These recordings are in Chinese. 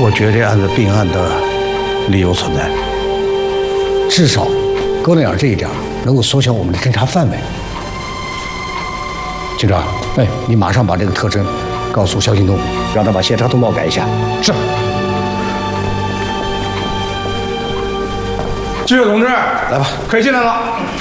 我觉得这案子并案的理由存在，至少哥那样这一点能够缩小我们的侦查范围。警长，哎，你马上把这个特征告诉肖新东，让他把协查通报改一下。是。 记者同志，来吧，可以进来了。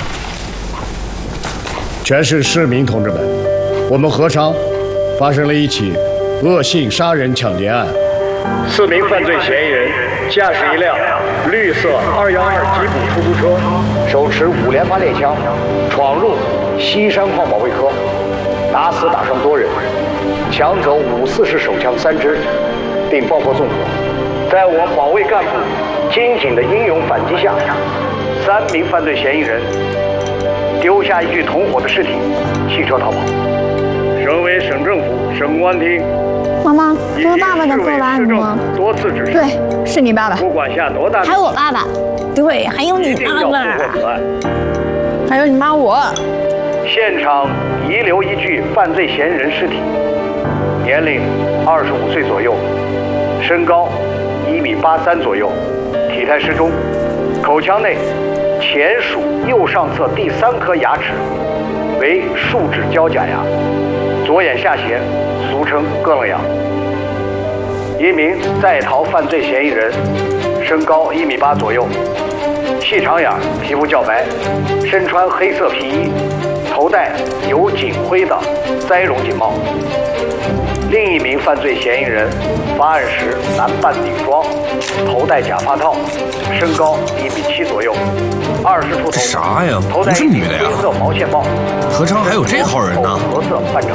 全市市民同志们，我们合昌发生了一起恶性杀人抢劫案，4名犯罪嫌疑人驾驶一辆绿色212吉普出租车，手持5连发猎枪，闯入西山矿保卫科，打死打伤多人，抢走540手枪3支，并爆破纵火。在我保卫干部精警的英勇反击下，3名犯罪嫌疑人丢下一具同伙的尸体，弃车逃跑。省委、省政府、省公安厅， 妈妈，这是爸爸的作案吗？ 多次指示， 对，是你爸爸。 不管下多大， 还有我爸爸，对，还有你爸爸，还有你妈我。 现场遗留一具犯罪嫌疑人尸体，年龄25岁左右，身高1.83米左右，体态适中，口腔内前属右上侧第3颗牙齿为树脂胶假牙，左眼下斜，俗称咯楞牙。一名在逃犯罪嫌疑人，身高1.8米左右，细长眼，皮肤较白，身穿黑色皮衣，头戴有警徽的栽绒警帽。另一名犯罪嫌疑人发案时男扮女装，头戴假发套，身高1.7米左右，20出头， 啥呀？ 头戴一顶灰色毛线帽。 合昌还有这号人呢？ 褐色半长